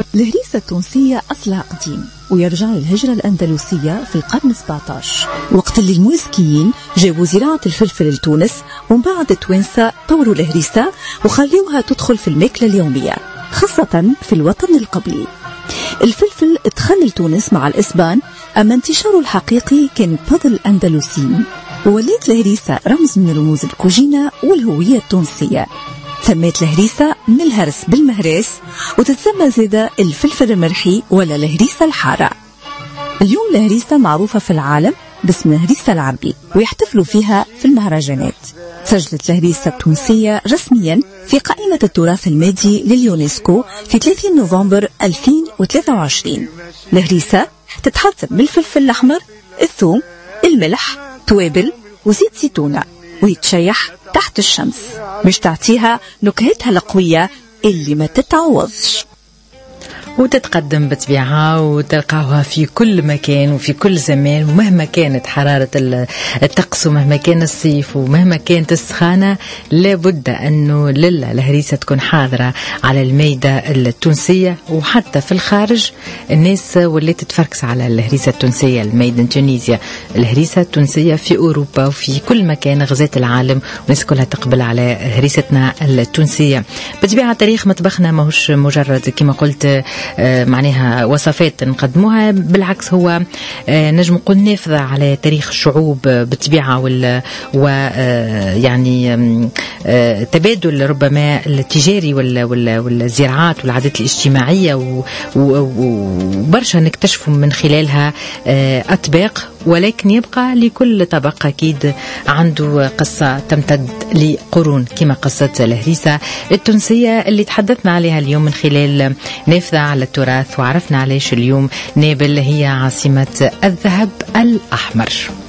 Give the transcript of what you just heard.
الهريسة التونسية أصلها قديم ويرجع للهجرة الأندلسية في القرن 17، وقت اللي المويسكيين جابوا زراعة الفلفل لتونس، ومن بعد التوانسة طوروا الهريسة وخلوها تدخل في الماكلة اليومية خاصة في الوطن القبلي. الفلفل ادخل لتونس مع الإسبان، أما انتشاره الحقيقي كان بفضل الأندلسيين، ووليت الهريسة رمز من رموز الكوجينة والهوية التونسية. سميت الهريسة من الهرس بالمهراس، وتتسمى زيادة الفلفل المرحي ولا الهريسة الحارة. اليوم الهريسة معروفة في العالم باسم الهريسة العربي، ويحتفلوا فيها في المهرجانات. سجلت الهريسة التونسية رسميا في قائمة التراث المادي لليونسكو في 30 نوفمبر 2023. الهريسة تتحضر من الفلفل الأحمر، الثوم، الملح، توابل وزيت زيتونة، ويتشيح تحت الشمس باش تعطيها نكهتها القوية اللي ما تتعوضش، وتتقدم بطبيعة وتلقاها في كل مكان وفي كل زمان، ومهما كانت حرارة الطقس ومهما كان الصيف ومهما كانت السخانة، لابد أنه الهريسة تكون حاضرة على المائدة التونسية. وحتى في الخارج الناس ولات تتفركس على الهريسة التونسية، الميد ان تونيزيا، الهريسة التونسية في أوروبا وفي كل مكان غزات العالم، والناس كلها تقبل على هريستنا التونسية. بطبيعة تاريخ مطبخنا ماهوش مجرد كما قلت معناها وصفات نقدموها، بالعكس هو نجم نقول نافذة على تاريخ الشعوب بالطبيعة ويعني تبادل ربما التجاري والزراعات والعادات الاجتماعية، وبرشا نكتشفوا من خلالها أطباق، ولكن يبقى لكل طبق أكيد عنده قصة تمتد لقرون كما قصة الهريسة التونسية اللي تحدثنا عليها اليوم من خلال نافذة على التراث، وعرفنا علاش اليوم نابل هي عاصمة الذهب الأحمر.